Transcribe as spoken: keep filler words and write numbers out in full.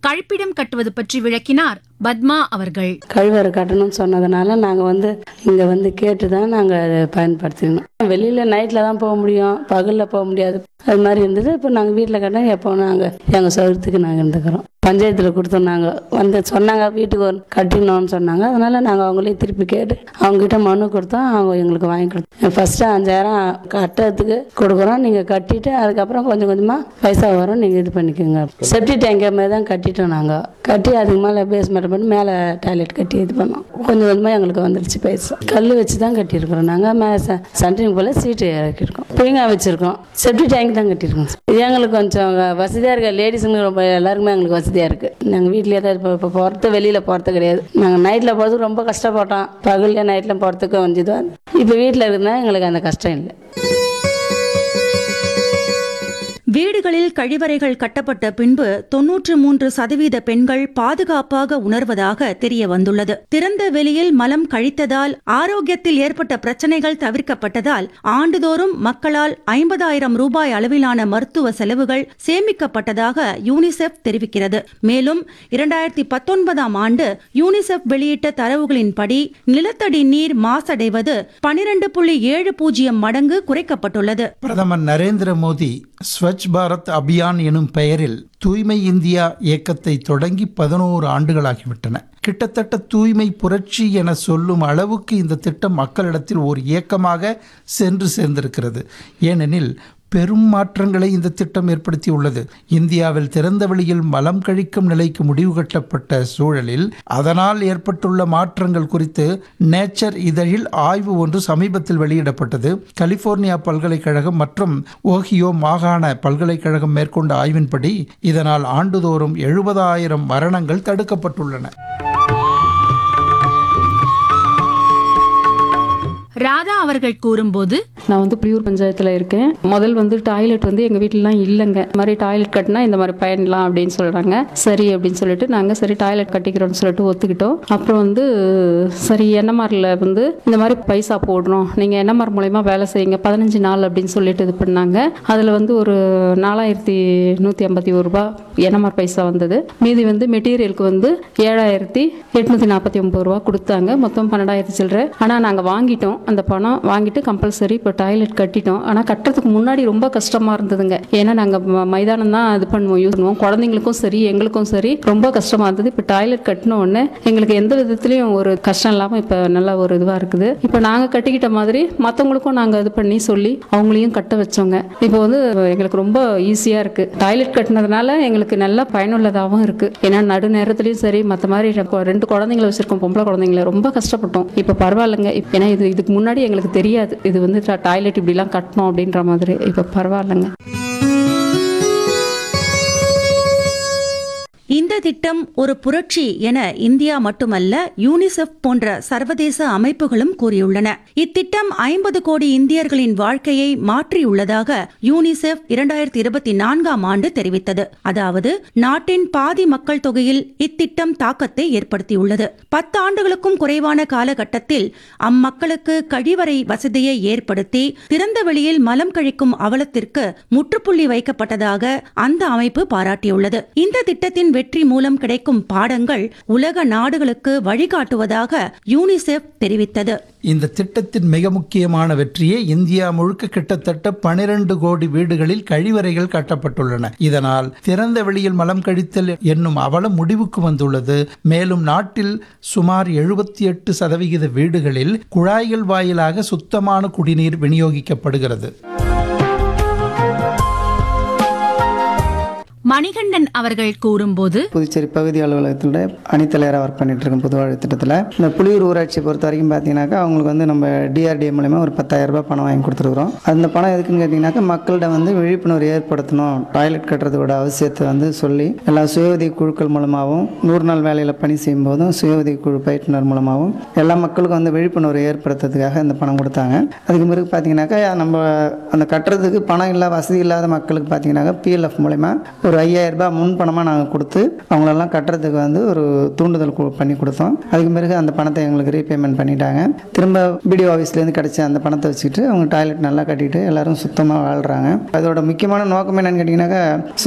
கழிப்பிடம் கட்டுவது பற்றி விளக்கினார் பத்மா அவர்கள். கழிவறை கட்டணும்னு சொன்னதுனால நாங்கள் வந்து இங்கே வந்து கேட்டு தான் நாங்கள் அதை பயன்படுத்திக்கணும். வெளியில் நைட்டில் தான் போக முடியும், பகலில் போக முடியாது. அது மாதிரி இருந்தது. இப்போ நாங்கள் வீட்டில் கட்டினா எப்போ நாங்கள் எங்கள் சௌகரியத்துக்கு நாங்கள் இருந்துக்கிறோம். பஞ்சாயத்தில் கொடுத்தோம், நாங்கள் வந்து சொன்னாங்க வீட்டுக்கு ஒரு கட்டினோன்னு சொன்னாங்க. அதனால் நாங்கள் அவங்களே திருப்பி கேட்டு அவங்ககிட்ட மனு கொடுத்தோம். அவங்க எங்களுக்கு வாங்கி கொடுத்தோம். ஃபஸ்ட்டு அஞ்சாயிரம் கட்டுறதுக்கு கொடுக்குறோம், நீங்கள் கட்டிட்டு அதுக்கப்புறம் கொஞ்சம் கொஞ்சமாக பைசா வரும், நீங்கள் இது பண்ணிக்கோங்க. செப்டி டேங்க் மாதிரி தான் கட்டிட்டோம். நாங்கள் கட்டி அதுக்கு மேலே பேஸ்மெண்ட் பண்ணி மேலே டாய்லெட் கட்டி இது பண்ணோம். கொஞ்சம் கொஞ்சமாக எங்களுக்கு வந்துடுச்சு பைசா. கல் வச்சு தான் கட்டியிருக்கிறோம். நாங்கள் மேலே சென்ட்ரிங் போல் சீட்டு இறக்கியிருக்கோம், பிள்ளைங்க வச்சுருக்கோம். செப்டி டேங்க் தான் கட்டியிருக்கோம். எங்களுக்கு கொஞ்சம் வசதியாக இருக்குது. லேடிஸுங்க ரொம்ப எல்லாருக்குமே எங்களுக்கு வசதியாக இருக்குது. நாங்கள் வீட்லேயே தான் இப்போ இப்போ போகிறது, வெளியில் போகிறது கிடையாது. நாங்கள் நைட்டில் போகிறதுக்கு ரொம்ப கஷ்டப்பட்டோம். பகலில் நைட்டில் போகிறதுக்கு வந்துதான். இப்போ வீட்டில் இருக்குதுன்னா எங்களுக்கு அந்த கஷ்டம் இல்லை. வீடுகளில் கழிவறைகள் கட்டப்பட்ட பின்பு தொன்னூற்று மூன்று சதவீத பெண்கள் பாதுகாப்பாக உணர்வதாக தெரிய வந்துள்ளது. திறந்த வெளியில் மலம் கழித்ததால் ஆரோக்கியத்தில் ஏற்பட்ட பிரச்சனைகள் தவிர்க்கப்பட்டதால் ஆண்டுதோறும் மக்களால் ஐம்பதாயிரம் ரூபாய் அளவிலான மருத்துவ செலவுகள் சேமிக்கப்பட்டதாக யூனிசெஃப் தெரிவிக்கிறது. மேலும் இரண்டாயிரத்தி பத்தொன்பதாம் ஆண்டு யூனிசெஃப் வெளியிட்ட தரவுகளின்படி நிலத்தடி நீர் மாசடைவது பனிரெண்டு புள்ளி ஏழு பூஜ்ஜியம் மடங்கு குறைக்கப்பட்டுள்ளது. பிரதமர் நரேந்திர மோடி ஸ்வச் பாரத் அபியான் எனும் பெயரில் தூய்மை இந்தியா இயக்கத்தை தொடங்கி பதினோரு ஆண்டுகளாகிவிட்டன. கிட்டத்தட்ட தூய்மை புரட்சி என சொல்லும் அளவுக்கு இந்த திட்டம் மக்களிடத்தில் ஒரு இயக்கமாக சென்று சேர்ந்திருக்கிறது. ஏனெனில் பெரும் மாற்றங்களை இந்த திட்டம் ஏற்படுத்தியுள்ளது. இந்தியாவில் திறந்த வெளியில் மலம் கழிக்கும் நிலைக்கு முடிவு கட்டப்பட்ட சூழலில் அதனால் ஏற்பட்டுள்ள மாற்றங்கள் குறித்து நேச்சர் இதழில் ஆய்வு ஒன்று சமீபத்தில் வெளியிடப்பட்டது. கலிபோர்னியா பல்கலைக்கழகம் மற்றும் ஓஹியோ மாகாண பல்கலைக்கழகம் மேற்கொண்ட ஆய்வின்படி இதனால் ஆண்டுதோறும் எழுபதாயிரம் மரணங்கள் தடுக்கப்பட்டுள்ளன. ராதா அவர்கள் கூறும்போது, நான் வந்து புலியூர் பஞ்சாயத்தில் இருக்கேன். முதல் வந்து டாய்லெட் வந்து எங்கள் வீட்டிலலாம் இல்லைங்க. இந்த மாதிரி டாய்லெட் கட்டினா இந்த மாதிரி பயன்லாம் அப்படின்னு சொல்கிறாங்க. சரி அப்படின்னு சொல்லிட்டு நாங்கள் சரி டாய்லெட் கட்டிக்கிறோம்னு சொல்லிட்டு ஒத்துக்கிட்டோம். அப்புறம் வந்து சரி என்எம்ஆரில் வந்து இந்த மாதிரி பைசா போடுறோம், நீங்கள் என்எம்ஆர் மூலயமா வேலை செய்யுங்க பதினஞ்சு நாள் அப்படின்னு சொல்லிட்டு இது பண்ணாங்க. அதில் வந்து ஒரு நாலாயிரத்தி நூற்றி ஐம்பத்தி ஒரு ரூபா என்எம்ஆர் பைசா வந்தது. மீதி வந்து மெட்டீரியலுக்கு வந்து ஏழாயிரத்தி எட்நூற்றி நாற்பத்தி ஒம்பது ரூபா கொடுத்தாங்க. மொத்தம் பன்னெண்டாயிரத்தி சில்லற. ஆனால் நாங்கள் வாங்கிட்டோம். அந்த பணம் வாங்கிட்டு கம்பல்சரி இப்போ டாய்லெட் கட்டிட்டோம். ஆனால் கட்டுறதுக்கு முன்னாடி ரொம்ப கஷ்டமாக இருந்ததுங்க. ஏன்னா நாங்கள் மைதானம் தான் இது பண்ணுவோம், யூஸ் பண்ணுவோம். குழந்தைங்களுக்கும் சரி எங்களுக்கும் சரி ரொம்ப கஷ்டமாக இருந்தது. இப்போ டாய்லெட் கட்டின உடனே எங்களுக்கு எந்த விதத்துலையும் ஒரு கஷ்டம் இல்லாமல் இப்போ நல்ல ஒரு இதுவாக இருக்குது. இப்போ நாங்கள் கட்டிக்கிட்ட மாதிரி மற்றவங்களுக்கும் நாங்கள் இது பண்ணி சொல்லி அவங்களையும் கட்ட வச்சோங்க. இப்போ வந்து எங்களுக்கு ரொம்ப ஈஸியாக இருக்குது. டாய்லெட் கட்டினதுனால எங்களுக்கு நல்லா பயனுள்ளதாகவும் இருக்குது. ஏன்னா நடு நேரத்துலையும் சரி மற்ற மாதிரி ரெண்டு குழந்தைங்களை வச்சுருக்கோம், பொம்பளை குழந்தைங்களை, ரொம்ப கஷ்டப்பட்டோம். இப்போ பரவாயில்லைங்க. ஏன்னா இது இதுக்கு முன்னாடி எங்களுக்கு தெரியாது இது வந்து டாய்லெட் இப்படிலாம் கட்டணும் அப்படின்ற மாதிரி. இப்போ பரவாயில்லைங்க. இந்த திட்டம் ஒரு புரட்சி என இந்தியா மட்டுமல்ல யூனிசெஃப் போன்ற சர்வதேச அமைப்புகளும் கூறியுள்ளன. இத்திட்டம் ஐம்பது கோடி இந்தியர்களின் வாழ்க்கையை மாற்றியுள்ளதாக யூனிசெஃப் இரண்டாயிரத்தி இருபத்தி நான்காம் ஆண்டு தெரிவித்தது. அதாவது நாட்டின் பாதி மக்கள் தொகையில் இத்திட்டம் தாக்கத்தை ஏற்படுத்தியுள்ளது. பத்து ஆண்டுகளுக்கும் குறைவான காலகட்டத்தில் அம்மக்களுக்கு கழிவறை வசதியை ஏற்படுத்தி திறந்த வெளியில் மலம் கழிக்கும் அவலத்திற்கு முற்றுப்புள்ளி வைக்கப்பட்டதாக அந்த அமைப்பு பாராட்டியுள்ளது. இந்த திட்டத்தின் வெற்றி மூலம் கிடைக்கும் பாடங்கள் உலக நாடுகளுக்கு வழிகாட்டுவதாக யூனிசெஃப் தெரிவித்தது. இந்த திட்டத்தின் மிக முக்கியமான வெற்றியே இந்தியா முழுக்க கிட்டத்தட்ட பனிரெண்டு கோடி வீடுகளில் கழிவறைகள் கட்டப்பட்டுள்ளன. இதனால் திறந்த வெளியில் மலம் கழித்தல் என்னும் அவலம் முடிவுக்கு வந்துள்ளது. மேலும் நாட்டில் சுமார் எழுபத்தி எட்டு சதவிகித வீடுகளில் குழாய்கள் வாயிலாக சுத்தமான குடிநீர் விநியோகிக்கப்படுகிறது. மணிகண்டன் அவர்கள் கூறும்போது, புதுச்சேரி பகுதி அலுவலகத்தில் அணித்தலைவராக ஒர்க் பண்ணிட்டு இருக்கோம். புதுவாழ்வு திட்டத்தில் இந்த புலியூர் ஊராட்சியை பொறுத்த வரைக்கும் பார்த்தீங்கன்னாக்கா அவங்களுக்கு வந்து நம்ம டிஆர்டிஏ மூலமா ஒரு பத்தாயிரம் ரூபாய் பணம் வாங்கி கொடுத்துருக்குறோம். அந்த பணம் எதுக்குன்னு கேட்டிங்கனாக்கா மக்களிடம் வந்து விழிப்புணர்வு ஏற்படுத்தணும், டாய்லெட் கட்டுறதோட அவசியத்தை வந்து சொல்லி எல்லா சுய உதவி குழுக்கள் மூலமாகவும் நூறு நாள் வேலையில் பணி செய்யும் போதும் சுய உதவி குழு பயிற்றுனர் மூலமாகவும் எல்லா மக்களுக்கும் வந்து விழிப்புணர்வு ஏற்படுத்துறதுக்காக இந்த பணம் கொடுத்தாங்க. அதுக்கு பிறகு பார்த்தீங்கன்னாக்கா நம்ம அந்த கட்டுறதுக்கு பணம் இல்லாத வசதி இல்லாத மக்களுக்கு பார்த்தீங்கன்னாக்கா பிஎல்எஃப் மூலமா ஒரு ஐயாயிரம் ரூபாய் முன் பணமாக நாங்கள் கொடுத்து அவங்களெல்லாம் கட்டுறதுக்கு வந்து ஒரு தூண்டுதல் பண்ணி கொடுத்தோம். அதுக்கு பிறகு அந்த பணத்தை எங்களுக்கு ரீபேமெண்ட் பண்ணிட்டாங்க. திரும்ப பிடிஓ ஆஃபீஸ்லேருந்து கிடைச்ச அந்த பணத்தை வச்சுக்கிட்டு அவங்க டாய்லெட் நல்லா கட்டிட்டு எல்லாரும் சுத்தமாக வாழ்கிறாங்க. அதோட முக்கியமான நோக்கம் என்னன்னு கேட்டிங்கன்னாக்கா